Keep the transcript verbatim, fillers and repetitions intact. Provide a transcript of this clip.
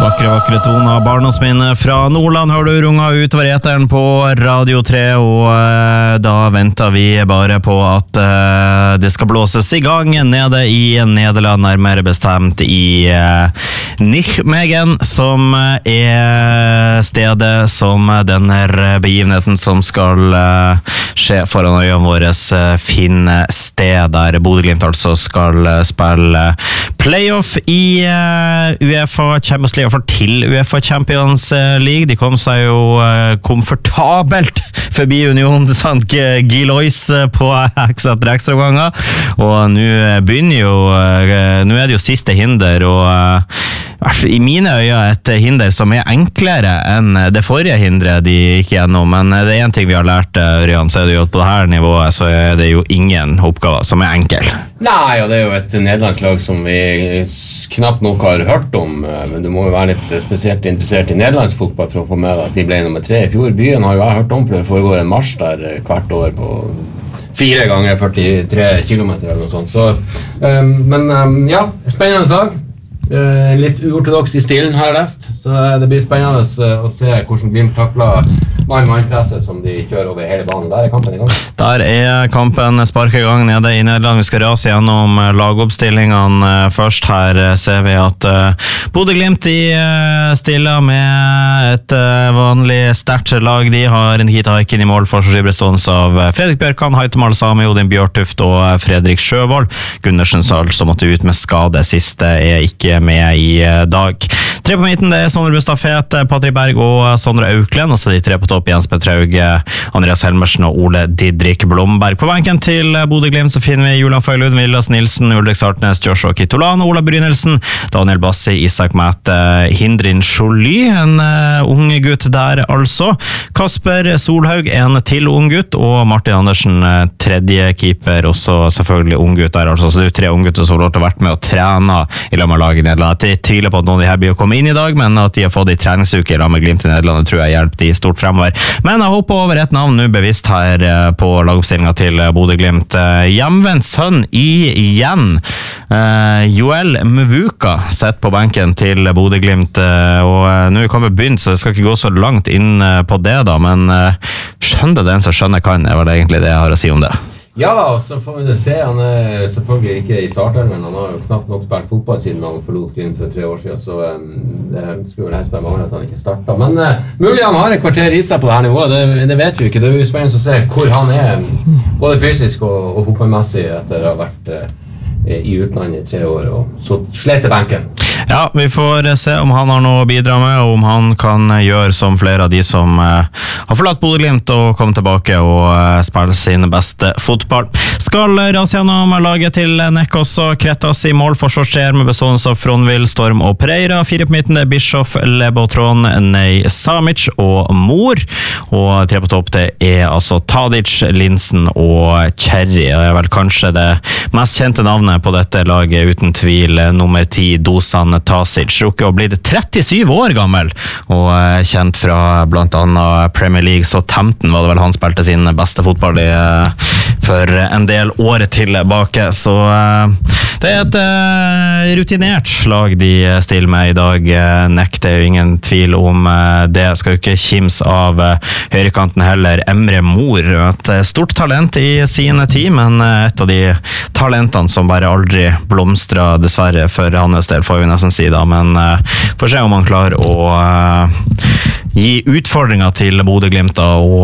Vakre, vakre toner, barndomsminne fra Nordland hører du runga utover eteren på Radio tre, og eh, da venter vi bare på at eh, det skal blåses i gang nede i Nederland, nærmere bestemt i eh, Nijmegen, som er stedet som denne begivenheten som skal eh, skje foran øynene våre eh, finne sted, der Bodø-Glimt altså skal eh, spille playoff i uh, UEFA Champions League, for til UEFA Champions League. De kom seg jo uh, komfortabelt forbi Union Saint-Gillois på X etter ekstraomganger, og nå begynner jo uh, nå er det jo siste hinder, og uh, i mine øyne et hinder som er enklere enn det forrige hindret de gikk gjennom, men det er en ting vi har lært, Ørjan, så er det jo at på dette nivået så er det jo ingen oppgaver som er enkel. Nei, og det er jo et nederlandslag som vi knapt nok har hørt om, men du må jo være litt spesielt interessert i nederlandsk fotball for å få med at de ble nummer tre i fjor. Byen har jo jeg hørt om, for det foregår en marsj der hvert år på fire ganger førtitre kilometer eller noe sånt. Så, um, men um, ja, spennende slag. Uh, litt uortodoks i stilen har jeg lest, så det blir spennende uh, å se hvordan Glimt takler mann-mann-presset som de kjører over hele banen. Der er kampen i gang. Der er kampen sparket i gang nede i Nederland. Vi skal rase gjennom lagoppstillingene først. Her ser vi at uh, Bodø-Glimt de uh, stiller med et uh, vanlig sterkt lag. De har Nikita Haikin i mål, forsvarsbestående av Fredrik Bjørkan, Haitham Al-Sami, Odin Bjørtuft og Fredrik Sjøvold. Gundersen altså måtte ut med skade. Siste er ikke med i dag. Tre på midten, det er Sondre Mustafet, Patrik Berg og Sondre Auklend, og så de tre på topp, Jens Petraug, Andreas Helmersen og Ole Didrik Blomberg. På benken til Bodø-Glimt så finner vi Julian Føylund, Vilas Nilsen, Ulrik Sartnes, Joshua Kitolano, Ola Brynelsen, Daniel Bassi, Isak Mæte, Hindrin Joly, en uh, ung gutt der altså. Kasper Solhaug, en til ung gutt, og Martin Andersen, tredje keeper, også selvfølgelig ung gutt der altså. Så det er tre unge gutter som har vært med å trene i lag med laget i Nederland. Jeg tviler på at noen av de her blir å komme inn i dag, men at de har fått i treningsuke i lag med Glimt i Nederland, tror jeg hjelper de stort fremover. Men jeg håper over et navn nå bevisst her på lagoppstillingen til Bodø-Glimt. Hjemvendt sønn i igjen. Uh, Joel Mvuka sett på benken til Bodø-Glimt, uh, og uh, nå er vi kommet begynt, så jeg skal ikke gå så langt inn uh, på det da, men uh, skjønner det den som skjønner kan, er vel egentlig det jeg har å si om det. Ja, og så får vi det se. Han er selvfølgelig ikke i starten, men han har jo knapt nok spilt fotball siden han forlot Glimt for tre år siden, så um, det skulle vel helst bare mangle at han ikke startet. Men uh, mulig han har et kvarter i seg på det her nivået, det, det vet vi ikke. Det er jo spennende å se hvor han er, både fysisk og, og fotballmessig, etter å ha vært uh, i utlandet i tre år og så slett til benken. Ja, vi får se om han har noe å bidra med, og om han kan gjøre som flere av de som uh, har forlatt Bodø-Glimt og komme tilbake og uh, spille sin beste fotball. Skal rase gjennom laget til Nek også. Kretas i mål, forsvarstreer med bestående av Fronvill, Storm og Pereira. Fire på midten, det er Bischoff, Lebotron, Nei Samic og Mor. Og tre på topp, det er altså Tadic, Linsen og Cherry. Det er vel kanskje det mest kjente navnet på dette laget, uten tvil, nummer ti, Dusan Tasic, rukket å bli trettisju år gammel, og kjent fra blant annet Premier League, så femten var det vel han spilte sin beste fotball i, for en del år tilbake, så det er et rutinert lag de stiller med i dag. Nek, det er jo ingen tvil om det. Skal jo ikke kims av høyrekanten heller. Emre Mor, et stort talent i sine tid, men et av de talentene som bare aldri blomstret, dessverre, for hans del, får vi nesten si da, men får se om han klarer å gi utfordringer til Bodø-Glimt da, og